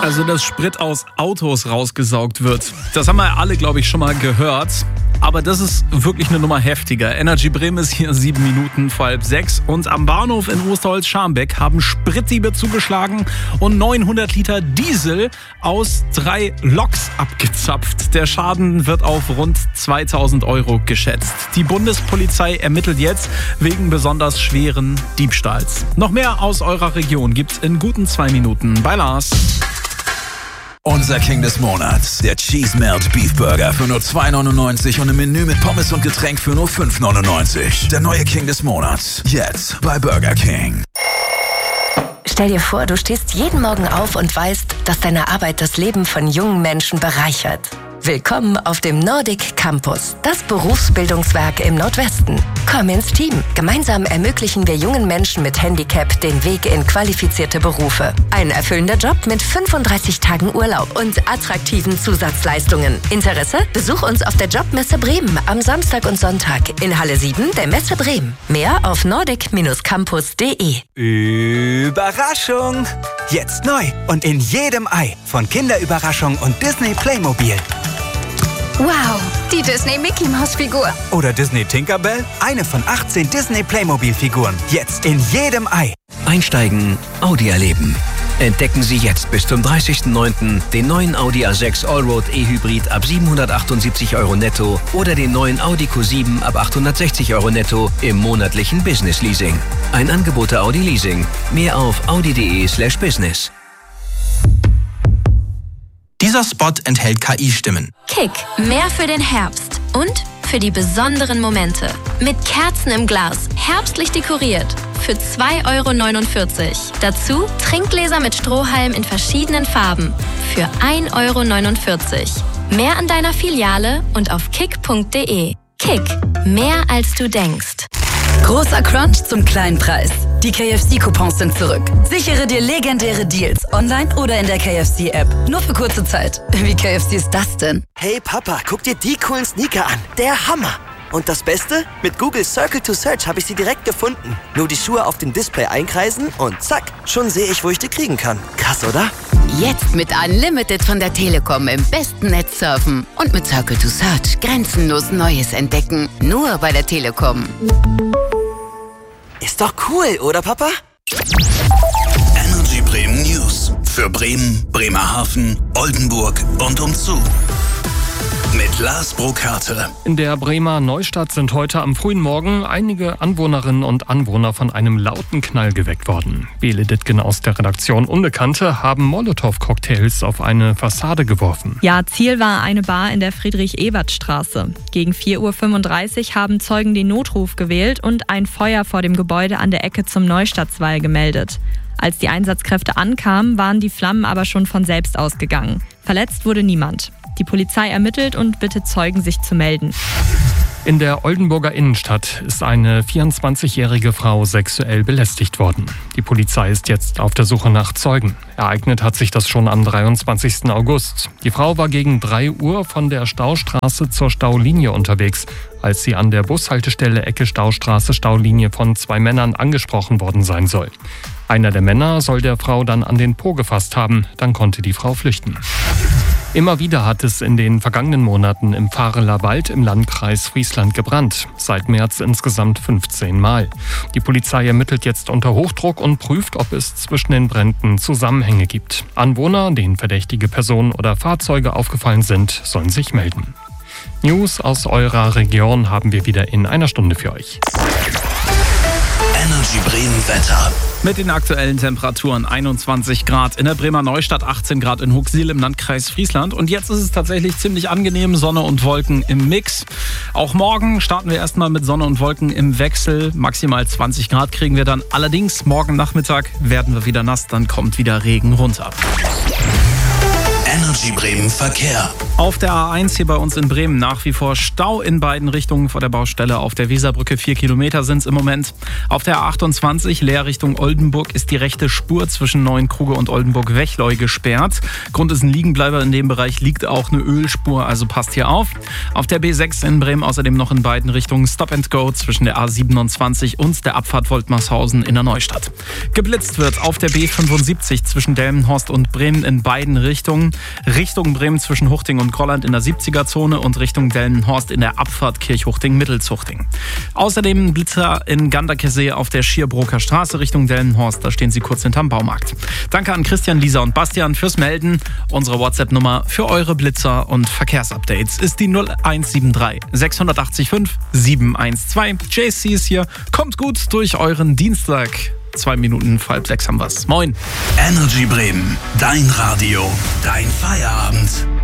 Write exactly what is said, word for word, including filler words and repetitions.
Also, dass Sprit aus Autos rausgesaugt wird, das haben wir alle, glaube ich, schon mal gehört. Aber das ist wirklich eine Nummer heftiger. Energy Bremen ist hier sieben Minuten vor halb sechs. Und am Bahnhof in Osterholz-Scharmbeck haben Spritdiebe zugeschlagen und neunhundert Liter Diesel aus drei Loks abgezapft. Der Schaden wird auf rund zweitausend Euro geschätzt. Die Bundespolizei ermittelt jetzt wegen besonders schweren Diebstahls. Noch mehr aus eurer Region gibt's in guten zwei Minuten bei Lars. Unser King des Monats, der Cheese Melt Beef Burger für nur zwei neunundneunzig und ein Menü mit Pommes und Getränk für nur fünf neunundneunzig. Der neue King des Monats, jetzt bei Burger King. Stell dir vor, du stehst jeden Morgen auf und weißt, dass deine Arbeit das Leben von jungen Menschen bereichert. Willkommen auf dem Nordic Campus, das Berufsbildungswerk im Nordwesten. Komm ins Team. Gemeinsam ermöglichen wir jungen Menschen mit Handicap den Weg in qualifizierte Berufe. Ein erfüllender Job mit fünfunddreißig Tagen Urlaub und attraktiven Zusatzleistungen. Interesse? Besuch uns auf der Jobmesse Bremen am Samstag und Sonntag in Halle sieben der Messe Bremen. Mehr auf nordic campus punkt de. Überraschung! Jetzt neu und in jedem Ei von Kinderüberraschung und Disney Playmobil. Wow, die Disney Mickey Maus Figur. Oder Disney Tinkerbell, eine von achtzehn Disney Playmobil Figuren. Jetzt in jedem Ei. Einsteigen, Audi erleben. Entdecken Sie jetzt bis zum dreißigsten neunten den neuen Audi A sechs Allroad E-Hybrid ab siebenhundertachtundsiebzig Euro netto oder den neuen Audi Q sieben ab achthundertsechzig Euro netto im monatlichen Business Leasing. Ein Angebot der Audi Leasing. Mehr auf audi punkt de slash business. Dieser Spot enthält K I-Stimmen. Kick, mehr für den Herbst und für die besonderen Momente. Mit Kerzen im Glas, herbstlich dekoriert. Für zwei Euro neunundvierzig. Dazu Trinkgläser mit Strohhalm in verschiedenen Farben. Für ein Euro neunundvierzig. Mehr an deiner Filiale und auf kick punkt de. Kick, mehr als du denkst. Großer Crunch zum kleinen Preis. Die K F C-Coupons sind zurück. Sichere dir legendäre Deals online oder in der K F C-App. Nur für kurze Zeit. Wie K F C ist das denn? Hey Papa, guck dir die coolen Sneaker an. Der Hammer! Und das Beste? Mit Google Circle to Search habe ich sie direkt gefunden. Nur die Schuhe auf dem Display einkreisen und zack, schon sehe ich, wo ich die kriegen kann. Krass, oder? Jetzt mit Unlimited von der Telekom im besten Netz surfen. Und mit Circle to Search grenzenlos Neues entdecken. Nur bei der Telekom. Ist doch cool, oder Papa? Energy Bremen News. Für Bremen, Bremerhaven, Oldenburg und umzu. Mit Lars Brokarte. In der Bremer Neustadt sind heute am frühen Morgen einige Anwohnerinnen und Anwohner von einem lauten Knall geweckt worden. Bele Dittgen aus der Redaktion Unbekannte haben Molotow-Cocktails auf eine Fassade geworfen. Ja, Ziel war eine Bar in der Friedrich-Ebert-Straße. Gegen vier Uhr fünfunddreißig haben Zeugen den Notruf gewählt und ein Feuer vor dem Gebäude an der Ecke zum Neustadtswall gemeldet. Als die Einsatzkräfte ankamen, waren die Flammen aber schon von selbst ausgegangen. Verletzt wurde niemand. Die Polizei ermittelt und bittet Zeugen, sich zu melden. In der Oldenburger Innenstadt ist eine vierundzwanzigjährige Frau sexuell belästigt worden. Die Polizei ist jetzt auf der Suche nach Zeugen. Ereignet hat sich das schon am dreiundzwanzigsten August. Die Frau war gegen drei Uhr von der Staustraße zur Staulinie unterwegs, als sie an der Bushaltestelle Ecke Staustraße Staulinie von zwei Männern angesprochen worden sein soll. Einer der Männer soll der Frau dann an den Po gefasst haben, dann konnte die Frau flüchten. Immer wieder hat es in den vergangenen Monaten im Vareler Wald im Landkreis Friesland gebrannt. Seit März insgesamt fünfzehn Mal. Die Polizei ermittelt jetzt unter Hochdruck und prüft, ob es zwischen den Bränden Zusammenhänge gibt. Anwohner, denen verdächtige Personen oder Fahrzeuge aufgefallen sind, sollen sich melden. News aus eurer Region haben wir wieder in einer Stunde für euch. Energy Bremen Wetter. Mit den aktuellen Temperaturen einundzwanzig Grad in der Bremer Neustadt, achtzehn Grad in Huxil im Landkreis Friesland. Und jetzt ist es tatsächlich ziemlich angenehm, Sonne und Wolken im Mix. Auch morgen starten wir erstmal mit Sonne und Wolken im Wechsel. Maximal zwanzig Grad kriegen wir dann. Allerdings morgen Nachmittag werden wir wieder nass, dann kommt wieder Regen runter. Energy Bremen Verkehr. Auf der A eins hier bei uns in Bremen nach wie vor Stau in beiden Richtungen vor der Baustelle. Auf der Weserbrücke vier Kilometer sind es im Moment. Auf der A achtundzwanzig leer Richtung Oldenburg ist die rechte Spur zwischen Neuenkruge und Oldenburg-Wechleu gesperrt. Grund ist ein Liegenbleiber. In dem Bereich liegt auch eine Ölspur, also passt hier auf. Auf der B sechs in Bremen außerdem noch in beiden Richtungen Stop and Go zwischen der A siebenundzwanzig und der Abfahrt Voltmarshausen in der Neustadt. Geblitzt wird auf der B fünfundsiebzig zwischen Delmenhorst und Bremen in beiden Richtungen. Richtung Bremen zwischen Huchting und Grolland in der siebziger-Zone und Richtung Delmenhorst in der Abfahrt Kirchhuchting-Mittelshuchting. Außerdem Blitzer in Ganderkesee auf der Schierbroker Straße Richtung Delmenhorst. Da stehen Sie kurz hinterm Baumarkt. Danke an Christian, Lisa und Bastian fürs Melden. Unsere WhatsApp-Nummer für eure Blitzer und Verkehrsupdates ist die null eins sieben drei sechs acht fünf sieben eins zwei. J C ist hier. Kommt gut durch euren Dienstag. Zwei Minuten vor halb sechs haben wir's. Moin. Energy Bremen, dein Radio, dein Feierabend.